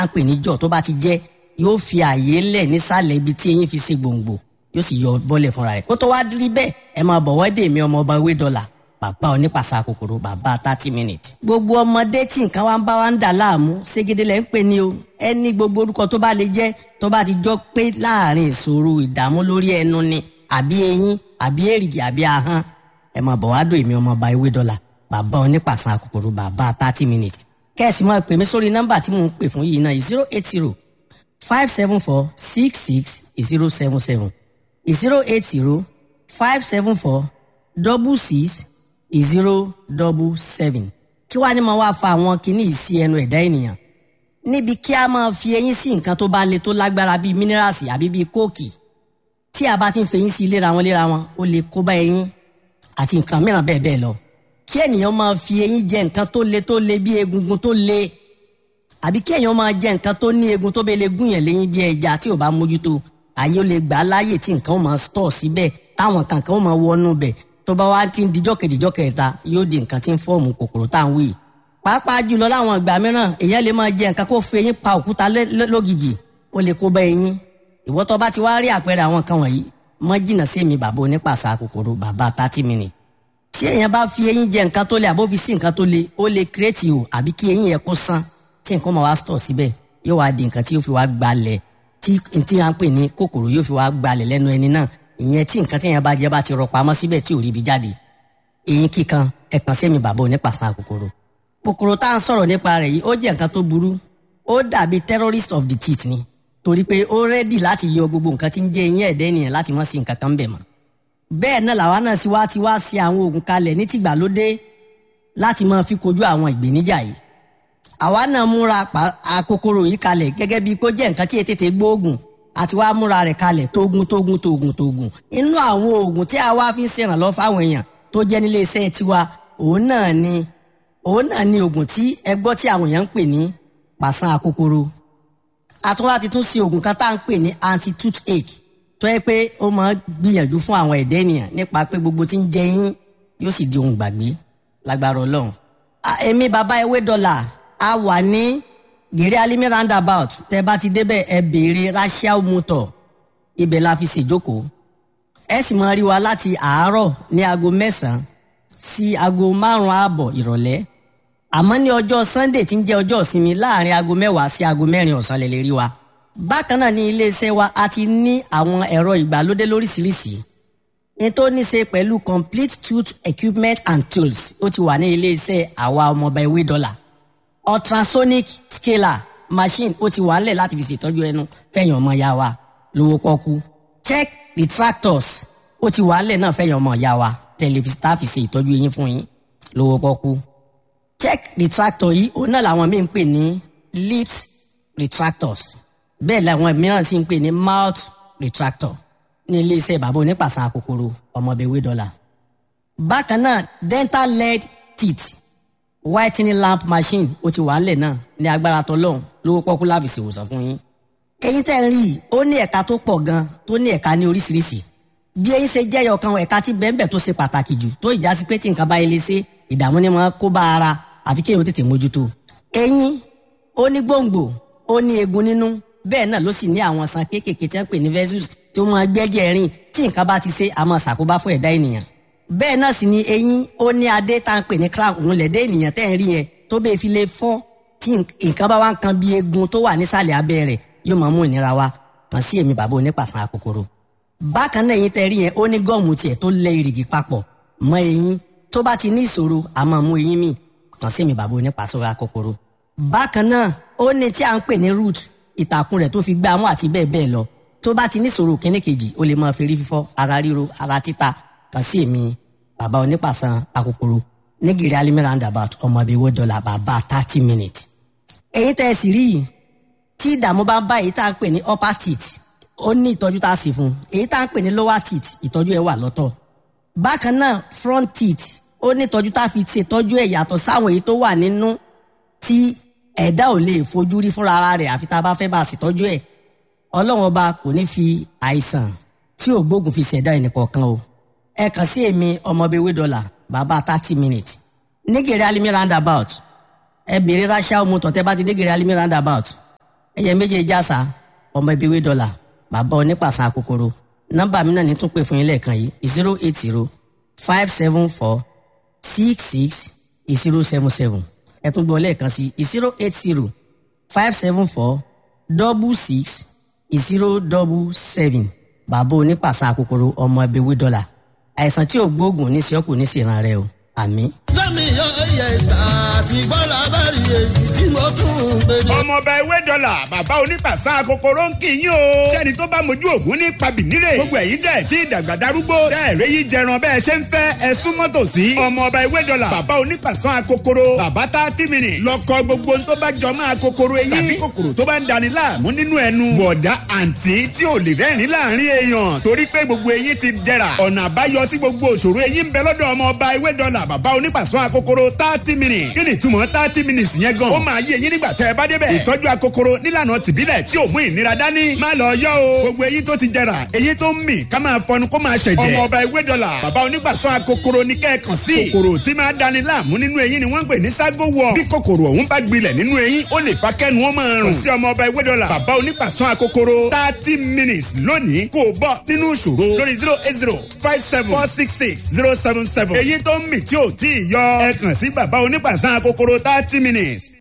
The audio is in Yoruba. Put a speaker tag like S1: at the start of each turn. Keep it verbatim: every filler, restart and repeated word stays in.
S1: à ń pè ní jọ̀ tó bá ti jẹ́ yóò fi àyè lẹ̀ nísàlẹ̀ ibi tí eyín fi ṣe gbòǹgbò yóò sì yọ bọ́lẹ̀ fúnra rẹ̀ kó tó wá rí bẹ́ẹ̀ ẹ máa bọ̀ wọ́dé mi ọmọ ọba ewé dọ́là bàbá onípàṣà kòkòrò bàbá thirty minutes. gbogbo ọmọdé tí nǹkan wá ń bá wa ń dà láàmú ségede lẹ́ ń pè ní o ẹni gbogbo orúkọ tó bá lè jẹ́ tó bá ti jọ pé láàrin ìṣòro ìdààmú lórí ẹnu ni àbí eyín àbí èrìgì àbí ahọ́n ẹ máa bọ̀ wá dò èmi ọmọ ọba ewé dọ́là bàbá onípàṣà kòkòrò bàbá thirty minutes. kẹ́ẹ̀sì máa pè mí sórí nọ́mbà tí mò ń pè fún yìí náà zero eight zero five seven four six six zero seven seven zero eight zero five seven four double six zero double seven. kí wàá ní máa wá fa àwọn kinní yìí sí ẹnu ẹ̀dá ènìyàn níbi kí a máa fi eyín sí nǹkan tó bá le tó lágbára bíi mínírààsì àbí bíi kóòkì tí a bá ti ń fi eyín sí léra wọn léra wọn ó lè kó bá eyín àti nǹkan mìíràn bẹ́ẹ̀ bẹ́ẹ̀ lọ. kí ènìyàn máa fi eyín jẹ nǹkan tó le tó le bí egungun tó le àbí kí èèyàn máa jẹ nǹkan tó ní egun tó bẹ lè gún yẹn léyìn bí ẹja tí ò bá mójútó àyè ó lè gbà á láàyè tí nǹkan ó máa stọ̀ síbẹ̀ táwọn kankan ó máa wọnú bẹ̀ tó bá wá ti ń dijọ́ kejìjọ́ kẹta yóò di nǹkan tí ń fọ́ọ̀mù kòkòrò tá à ń wí. pàápàá jùlọ láwọn ìgbà mìíràn èèyàn lè máa jẹ nǹkan kó fi eyín pa òkúta lógìjì ó lè kó bá eyín. ìwọ tó bá ti wá rí àpẹẹrẹ àwọn kan wọ̀nyí mọ́ jìnnà sí èmi bàbá onípàṣà kòkòrò bàbá thirty minutes. tí èèyàn bá fi eyín jẹ nǹkan tó le àbó fi sí nǹkan tó le ó lè kírètì o àbí kí eyín yẹn kó sán tí nǹkan máa wá stọ̀ síbẹ̀ yóò wá di nǹkan tí yóò fi wá gbalẹ̀ tí tí à ń pè ní kòkòrò yóò fi wá gbalẹ̀ lẹ́nu ẹni náà ìyẹn tí nǹkan tí èèyàn bá jẹ bá ti rọ pamọ́ síbẹ̀ tí ò rí ibi jáde. eyín kíkan ẹ kàn sí èmi bàbá onípàṣà kòkòrò. kòkòrò tá à ń sọ̀rọ̀ nípa rẹ̀ yìí ó jẹ́ nǹkan tó burú ó dàbí terrorist of the teeth ni torí pé ó rẹ́dì láti yọ gbogbo nǹkan tí ń jẹ́ eyín ẹ̀dá ènìyàn láti mọ́ sí nǹkan kan bẹ̀ mọ́. bẹ́ẹ̀ náà làwa náà sì wá ti wá sí àwọn oògùn kalẹ̀ ní tìgbàlódé láti máa fi kojú àwọn ìgbéníjà yìí. àwa náà múra àkòkòrò yìí kalẹ̀ gẹ́gẹ́ bí kó jẹ́ nǹkan tí ètètè gbóògùn àti wá múra rẹ̀ kalẹ̀ tógun tógun tógun tógun. inú àwọn oògùn tí a wá fi ń ṣèrànlọ́ fáwọn èèyàn tó jẹ́ nílé iṣẹ́ tiwa òun náà ni òun náà ni oògùn tí ẹ gbọ́ tí àwọn èèyàn ń pè ní pàṣán àkòkòrò. àtúnwá ti tún ṣe oògùn kan tá à ń pè ní anti toothache tó yẹ pé ó máa gbìyànjú fún àwọn ẹ̀dá ènìyàn nípa pé gbogbo tí ń jẹ yín yóò sì di ohun gbàgbé lágbára Ọlọ́run. èmi bàbá ewé dọ́là a wà ní gèrè alimi roundabout tẹ bá ti débẹ̀ ẹ béèrè Rachel motor ibẹ̀ la fi ṣèjókòó. ẹ sì máa rí wa láti àárọ̀ ní aago mẹ́sàn-án sí aago márùn-ún ààbọ̀ ìrọ̀lẹ́. àmọ́ ní ọjọ́ Sunday tí ń jẹ́ ọjọ́ ìsinmi láàrin aago mẹ́wàá sí aago mẹ́rin ọ̀sán lè lè rí wa. bákan náà ní iléeṣẹ́ wa a ti ní àwọn ẹ̀rọ ìgbàlódé lóríṣiríṣi ní tó ní ṣe pẹ̀lú complete tooth equipment and tools ó ti wà ní iléeṣẹ́ àwa ọmọọba ewé dọ́là. ultrasonic scaler machine ó ti wà ńlẹ̀ láti fi ṣètọ́jú ẹnu fẹ̀yìn ọmọ ya wa lówó pọ́kú. check retractors ó ti wà ńlẹ̀ náà fẹ̀yìn ọmọ ya wa tẹlifíṣítà fi ṣe ìtọ́jú eyín fún yín lówó pọ́kú. check retractor yìí òun náà làwọn míì ń pè ní lips retractors bẹ́ẹ̀ làwọn mìíràn sì ń pè ní mouth retractor ní iléeṣẹ́ bàbá onípàṣán kòkòrò ọmọọba ewé dọ́là. bákan náà dental lead teeth whitening lamp machine ó ti wà ńlẹ̀ náà ní agbára tọlọ́hun lówó pọ́kú láfi ṣèwòsàn fún yín. eyín tẹ́ ń rí i ó ní ẹ̀ka tó pọ̀ gan tó ní ẹ̀ka ní oríṣiríṣi bí eyín ṣe jẹ́yọ̀ kan ẹ̀ka tí bẹ́ẹ̀nbẹ́ẹ̀ tó ṣe pàtàkì jù tó ìjà sí pé tí nǹkan bá ilé ṣe ìdààmú ni wọ́n kó bá ara àfi kéèyàn tètè mójútó. eyín ó ní gbòǹgbò ó ní eegun nínú bẹ́ẹ̀ náà ló sì ní àwọn san kéékèèké tí wọ́n pè ní vessels tó máa gbẹ́jẹ̀ rìn tí nǹkan bá ti ṣe àmọ́ ṣàkóbá fún ẹ̀dá ènìyàn. bẹ́ẹ̀ náà sì ni eyín ó ní adé tá à ń pè ní crown òun lẹ̀dẹ́ ènìyàn tẹ́ ń rí yẹn tó bẹ́ẹ̀ fi lè fọ́ tí nǹkan bá wá ń kan bí eegun tó wà nísàlẹ̀ abẹ́ rẹ̀ yóò máa mú ìnira wá kàn sí èmi bàbá onípàṣán kòkòrò. bákan náà eyín tẹ́ rí yẹn ó ní gọ́ọ̀mù tiẹ̀ tó lẹ ìrìgì papọ̀ mọ́ eyín tó bá ti ní ìṣòro àmọ́ mú eyín mì kàn sí èmi bàbá onípàṣán kòkòrò. bákan náà ó ní tí à ń pè ní root ìtàkùn rẹ̀ tó fi gbá mú àti bẹ́ẹ̀ bẹ́ẹ̀ lọ tó bá ti ní ìṣòro kíní kejì ó lè máa fi rí fífọ́ ara ríro ara títa kàn sí èmi bàbá onípàṣán akòkòrò ní gèrè alimi roundabout ọmọọba ewé dọ́là bàbá thirty minutes. èyí tẹ́ ẹ sì rí yìí tí ìdààmú bá bá èyí tá à ń pè ní upper teeth ó ní ìtọ́jú tá a sì fún un èyí tá à ń pè ní lower teeth ìtọ́jú ẹ̀ wà lọ́tọ̀. bákan náà front teeth ó ní ìtọ́jú tá a fi ṣètọ́jú ẹ̀ yàtọ̀ sáwọn èyí tó wà nínú tí ẹ̀dá ò lè fojú rí fúnra ara rẹ̀ àfi tá a bá fẹ́ bá a ṣètọ́jú ẹ̀. ọlọ́run ọba kò ní fi àìsàn tí ò gbógun fi ṣẹ̀dá ẹnìkọ̀ọ̀kan o. ẹ kàn sí èmi ọmọọba ewé dọ́là bàbá thirty minutes ní gèrè alimi roundabout ẹ bèrè Rachel motor tẹ bá ti dé gèrè alimi roundabout ẹyẹ méjèèjì àṣà ọmọ ibi wé dọ́là bàbá onípàṣán kòkòrò nọ́mbà mi náà ní tún pè fún yín lẹ́ẹ̀kan yìí zero eight zero five seven four six six zero seven seven ẹ tún gbọ́ lẹ́ẹ̀kan sí zero eight zero five seven four double six zero double seven bàbá onípàṣán kòkòrò ọmọ ibi wé dọ́là àìsàn tí ò gbóògùn ní sí ọkùnrin ní sí ìran rẹ o àmín.
S2: lẹ́mi yọ ẹyẹ ìta àti bọ́lá bá rí èyí tí mo tún ń gbé ní.
S3: ọmọọba ewé dọ́là bàbá onípàṣán kòkòrò ń kì í yín o. sẹ́ni tó bá mojú ògún ní pabìnírè. gbogbo ẹ̀yin tẹ̀ tí ìdàgbà darúgbó. tẹ́ ẹ̀rẹ́ yìí jẹran bẹ́ẹ̀ ṣe ń fẹ́ ẹ súnmọ́ tòsí. ọmọọba ewé dọ́là bàbá onípàṣán kòkòrò. bàbá thirty minutes. lọ́kọ gbogbo tó bá jọ máa kòkòrò eyín. tàbí kòkòrò tó bá ń dani láàmú nínú ẹnu. bọ̀dá àǹtí tí ò lè rẹ́rìn láàrin èèyàn. torí pé gbogbo eyín ti jẹrà. ọ̀nà àbáyọ sí gbogbo òṣòro eyín ń bẹ lọ́dọ̀ ọmọọba ewé dọ́là bàbá onípàṣán akokoro thirty minutes. kí ni túmọ̀ thirty minutes yẹn gan. ó máa yé eyín nígbà tẹ́ ẹ bá débẹ̀. ìtọ́jú akokoro nílànà tìbílẹ̀ tí ò mú ìnira dání. má lọ yọ o. gbogbo eyín tó ti jẹrà eyín tó ń mì ká máa fọnu kó máa ṣẹ̀jẹ̀. ọmọ ọba ewé dọ́là bàbá onípàṣán akokoro ní kẹ́ẹ̀kan sí. kòkòrò tí máa dani láàmú nínú eyín ni wọ́n ń pè ní ságo wọ̀. bí kòkòrò ọ̀hún bá gbilẹ̀ nínú eyín ó lè fa kẹ́nu ó máa rùn. kò sí ọmọ ọba ewé dọ́là bàbá onípàṣán akokoro thirty minutes lónìí kò bọ́ nínú ìṣòro lórí zero eight zero five seven four six six zero seven seven. eyín tó ń mì tí ò tí ì yọ ẹ kàn sí bàbá onípàṣán kòkòrò thirty minutes.